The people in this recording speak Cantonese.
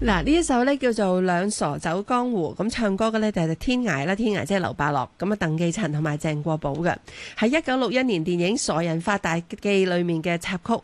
嗱，呢一首咧叫做《兩傻走江湖》，咁唱歌嘅咧就係天涯啦，天涯即係劉伯樂，咁啊鄧寄塵同埋鄭國寶嘅，喺1961年電影《傻人發大記》裏面嘅插曲。